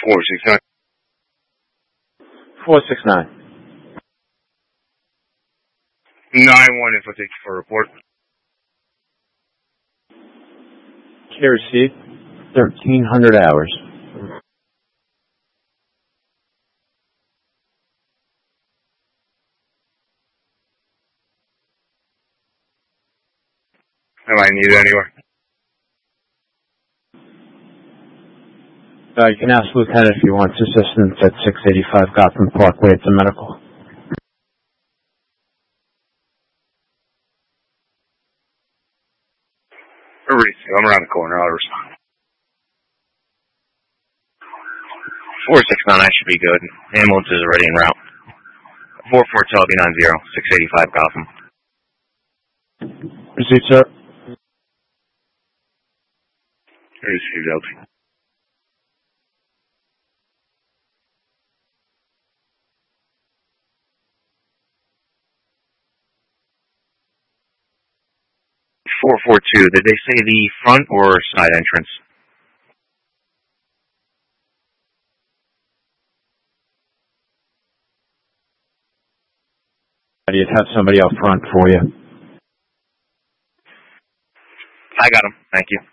469. 469. 9-1 info, thank you for a report. Care received. 1,300 hours. Am I needed anywhere? You can ask Lieutenant if he wants assistance at 685 Gotham Parkway at the medical. I'm around the corner. I'll respond. 469, I should be good. Ambulance is already en route. 44 Telby 90, 685 Gotham. Receipt, sir. Received, LT. .442, did they say the front or side entrance? You'd have somebody up front for you. I got him. Thank you.